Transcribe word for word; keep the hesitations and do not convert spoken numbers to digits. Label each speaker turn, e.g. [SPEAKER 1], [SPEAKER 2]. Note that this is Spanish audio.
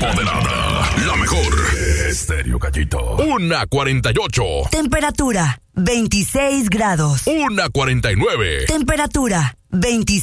[SPEAKER 1] empoderada, la mejor. Estéreo Gallito. Una cuarenta y ocho.
[SPEAKER 2] Temperatura veintiséis grados.
[SPEAKER 1] Una cuarenta y nueve.
[SPEAKER 2] Temperatura veintiséis